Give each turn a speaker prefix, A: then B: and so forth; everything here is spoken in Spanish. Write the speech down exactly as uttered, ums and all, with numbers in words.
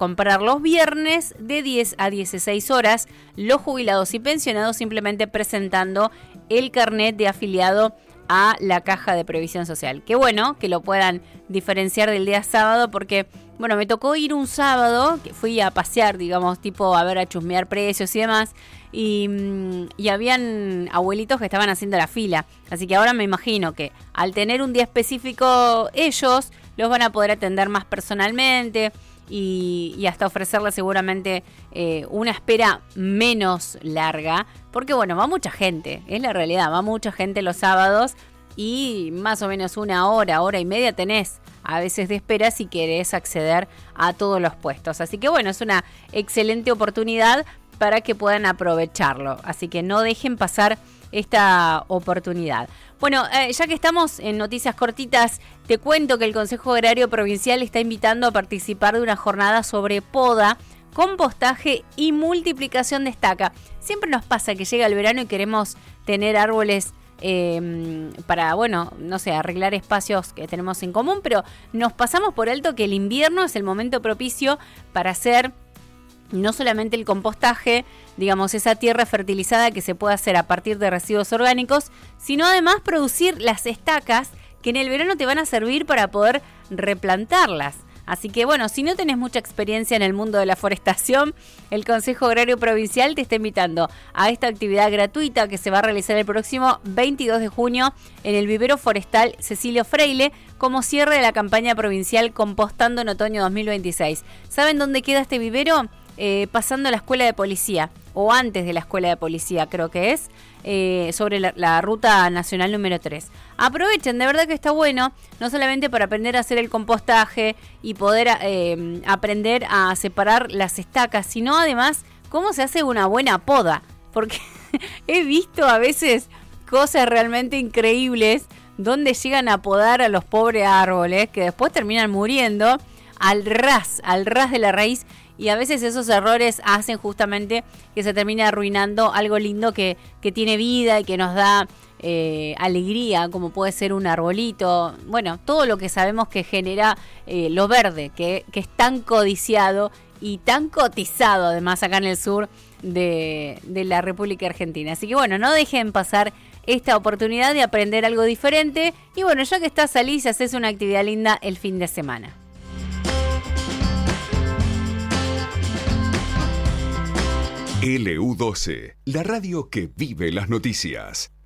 A: comprar los viernes de diez a dieciséis horas, los jubilados y pensionados simplemente presentando el carnet de afiliado a la Caja de Previsión Social. Qué bueno que lo puedan diferenciar del día sábado porque, bueno, me tocó ir un sábado, que fui a pasear, digamos, tipo a ver, a chusmear precios y demás, y, y habían abuelitos que estaban haciendo la fila. Así que ahora me imagino que al tener un día específico ellos, los van a poder atender más personalmente y, y hasta ofrecerles seguramente eh, una espera menos larga. Porque bueno, va mucha gente, es la realidad, va mucha gente los sábados y más o menos una hora, hora y media tenés a veces de espera si querés acceder a todos los puestos. Así que bueno, es una excelente oportunidad para que puedan aprovecharlo. Así que no dejen pasar esta oportunidad. Bueno, eh, ya que estamos en noticias cortitas, te cuento que el Consejo Agrario Provincial está invitando a participar de una jornada sobre poda, compostaje y multiplicación de estaca. Siempre nos pasa que llega el verano y queremos tener árboles eh, para, bueno, no sé, arreglar espacios que tenemos en común, pero nos pasamos por alto que el invierno es el momento propicio para hacer no solamente el compostaje, digamos, esa tierra fertilizada que se puede hacer a partir de residuos orgánicos, sino además producir las estacas que en el verano te van a servir para poder replantarlas. Así que bueno, si no tenés mucha experiencia en el mundo de la forestación, el Consejo Agrario Provincial te está invitando a esta actividad gratuita que se va a realizar el próximo veintidós de junio en el vivero forestal Cecilio Freile como cierre de la campaña provincial Compostando en Otoño dos mil veintiséis. ¿Saben dónde queda este vivero? Eh, pasando la escuela de policía, o antes de la escuela de policía creo que es, eh, sobre la, la ruta nacional número tres. Aprovechen, de verdad que está bueno, no solamente para aprender a hacer el compostaje y poder eh, aprender a separar las estacas, sino además cómo se hace una buena poda, porque he visto a veces cosas realmente increíbles donde llegan a podar a los pobres árboles que después terminan muriendo al ras, al ras de la raíz. Y a veces esos errores hacen justamente que se termine arruinando algo lindo que, que tiene vida y que nos da eh, alegría, como puede ser un arbolito. Bueno, todo lo que sabemos que genera eh, lo verde, que, que es tan codiciado y tan cotizado además acá en el sur de, de la República Argentina. Así que bueno, no dejen pasar esta oportunidad de aprender algo diferente. Y bueno, ya que estás, salís y haces una actividad linda el fin de semana.
B: L U doce, la radio que vive las noticias.